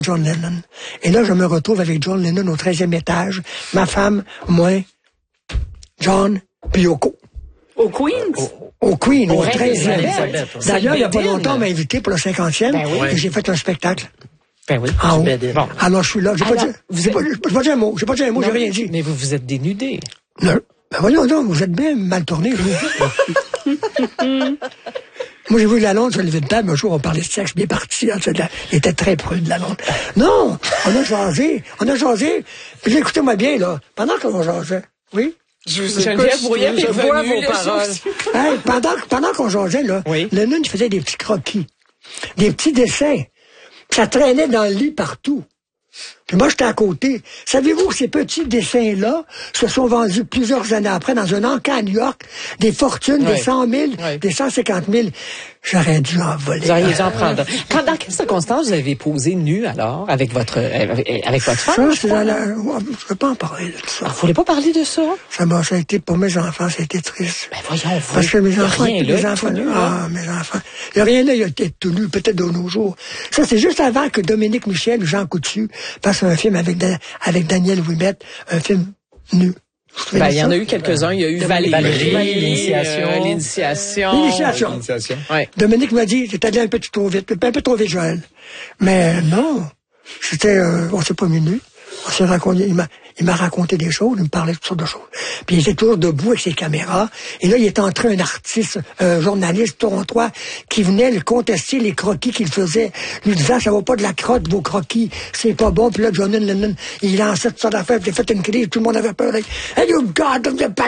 John Lennon. Et là, je me retrouve avec John Lennon au 13e étage. Ma femme, moi, John, puis Yoko. Au Queens? Au Queen, au Reine 13e. Elisabeth. D'ailleurs, il n'y a pas longtemps, on m'a invité pour le 50e. Ben oui. Et j'ai fait un spectacle. Ben oui. En haut. Bon. Alors, je suis là. J'ai pas dit un mot. J'ai rien dit. Mais vous vous êtes dénudé. Non. Ben voyons donc, vous êtes bien mal tourné, vous. Moi, j'ai vu Lalonde sur le lever de table, un jour, on parlait de sexe, bien parti. Hein, il était très prude, Lalonde. Non! On a jasé. Puis écoutez-moi bien, là. Pendant qu'on jasait. Oui? Geneviève Brouillet est vois venue, vos paroles. Hey, pendant qu'on jasait, là, Oui. Lennon, il faisait des petits croquis. Des petits dessins. Ça traînait dans le lit partout. Puis moi, j'étais à côté. Savez-vous que ces petits dessins-là se sont vendus plusieurs années après dans un encas à New York, des fortunes, des 100 000, des 150 000. J'aurais dû en voler. Vous auriez dû en prendre. Dans quelles circonstances vous avez posé nu, alors, avec votre femme? Ça, c'est dans la... Je ne veux pas en parler de ça. Vous voulez pas parler de ça? Ça a été, pour mes enfants, ça a été triste. Ben voyons, vous. Parce que mes enfants, rien là, mes enfants, tout nu, mes enfants. Il n'y a rien là, il a été tout nu, peut-être de nos jours. Ça, c'est juste avant que Dominique Michel ou Jean Coutu fassent un film avec Daniel Ouimet, un film nu. Ben, il y en a eu quelques-uns. Il y a eu Valérie, L'Initiation. Ouais. Dominique m'a dit, t'es allé un peu trop vite, Joël. Mais non, c'était, on s'est pas mis nu. On s'est raconté, il m'a raconté des choses, il me parlait de toutes sortes de choses. Puis il était toujours debout avec ses caméras. Et là, il était entré un artiste, un journaliste torontois, qui venait le contester les croquis qu'il faisait, lui disant, ça va pas de la crotte, vos croquis, c'est pas bon. Puis là, John Lennon, il lançait toutes sortes d'affaires, puis il a fait une crise, tout le monde avait peur. Hey, you God,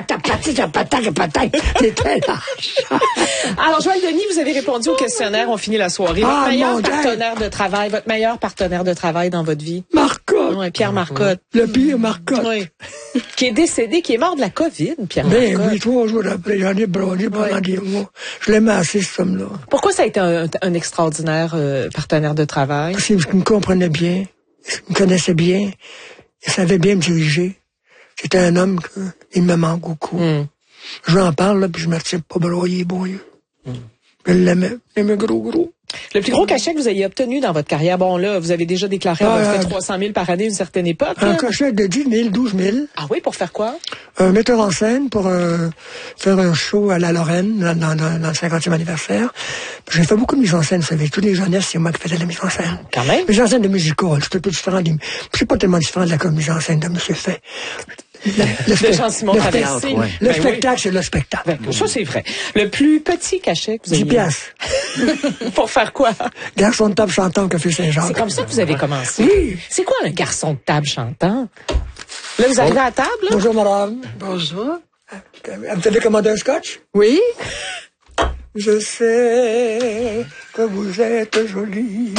c'était là. Alors, Joël Denis, vous avez répondu au questionnaire, on finit la soirée. Votre meilleur partenaire de travail dans votre vie? Marcotte. Ouais, Pierre Marcotte. Le pire Marcotte. Oui. Qui est décédé, qui est mort de la COVID, Pierre Ben Marcotte. oui, 3 jours après, j'en ai brûlé pendant des mois. Je l'aimais assez, ce homme-là. Pourquoi ça a été un extraordinaire partenaire de travail? Parce qu'il me comprenait bien, il me connaissait bien, il savait bien me diriger. C'était un homme il me manque beaucoup. Je lui en parle, là, puis je me retiens pas broyer, bon Dieu. Je l'aimais gros. Le plus gros cachet que vous ayez obtenu dans votre carrière, bon là, vous avez déjà déclaré avoir fait 300 000 par année à une certaine époque. Un cachet de 10 000, 12 000. Ah oui, pour faire quoi? Un metteur en scène pour faire un show à la Lorraine dans le 50e anniversaire. J'ai fait beaucoup de mise en scène, vous savez. Toutes les jeunesses, c'est moi qui faisais la mise en scène. Quand même. Mise en scène de musical, c'est un peu différent. C'est pas tellement différent de la mise en scène de M. Fait. Le spectacle, c'est le spectacle. Ça, c'est vrai. Le plus petit cachet que vous avez... 10 piastres. Pour faire quoi? Garçon de table chantant au Café Saint-Jacques. C'est comme ça que vous avez commencé. Oui. C'est quoi un garçon de table chantant? Là, vous arrivez à la table, là? Bonjour, madame. Bonjour. Vous avez commandé un scotch? Oui? Je sais que vous êtes jolie.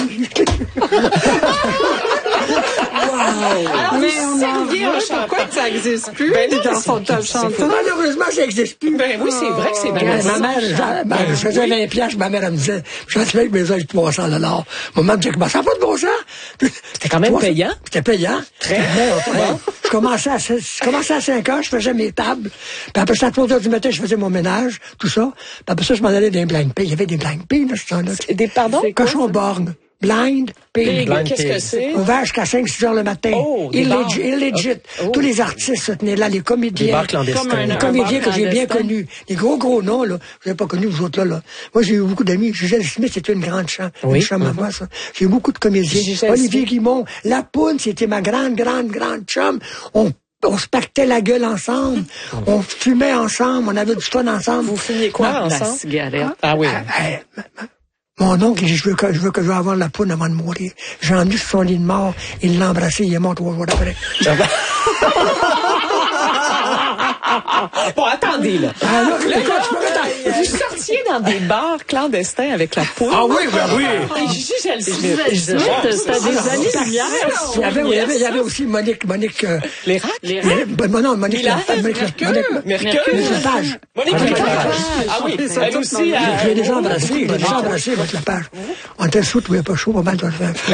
Alors, Mais vous on en serviez veut. un champagne. Pourquoi que ça n'existe plus? Ben non, les garçons de table chantants. Malheureusement, ça n'existe plus. Ben oui, c'est vrai que c'est bien. Ma mère, je faisais 20 piastres, ma mère, elle me disait, je suis avec mes ailes 300 $. Maman me disait, ça n'a pas de bon sens. C'était quand même payant. C'était payant. Très bien. Je commençais à 5 heures, je faisais mes tables. Puis après ça, à 3 heures du matin, je faisais mon ménage, tout ça. Puis après ça, je m'en allais dans les blind pay. Il y avait des blind pay, là, ce temps-là. Pardon? Cochon borgne. Blind pay. Qu'est-ce que c'est? Ouvert jusqu'à 5-6 heures le matin. Oh, des Illegit. Oh. Tous les artistes se tenaient là, les comédiens. Des bars clandestins. Les comédiens que j'ai bien connus. Les gros noms, là. Je n'avais pas connu, vous autres, là. Moi, j'ai eu beaucoup d'amis. Gisèle Smith, c'était une grande chante. Oui. Une chum à moi, ça. J'ai eu beaucoup de comédiens. Gisèle Olivier Smith. Guimond. La Poune, c'était ma grande chum. On se pactait la gueule ensemble. On fumait ensemble. On avait du fun ensemble. Vous fumiez quoi ensemble? La cigarette. Ah oui. Mon oncle, je veux que je vais avoir la poune avant de mourir. J'ai emmené sur son lit de mort. Il l'a embrassé, il est mort 3 jours après. Bon, attendez, là. Vous sortiez dans des bars clandestins avec la poule. Ah oui, oui. Gisèle Smith. C'était des années-lumière. Il y avait aussi Monique. Les racks? Non, Monique. Mercure. Lepage. Monique Lepage. Ah oui, elle aussi. Je l'ai déjà embrassé, Monique Lepage. On était sous, tout pas chaud, pas mal de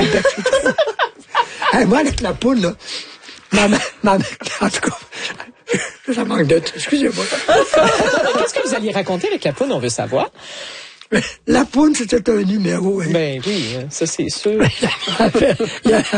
faire. Moi, avec la poule, là, ma mère, en tout cas, ça manque de... Excusez-moi. Qu'est-ce que vous alliez raconter avec la poule, on veut savoir? La poune, c'était un numéro. Hein. Ben oui, ça c'est sûr. Il y a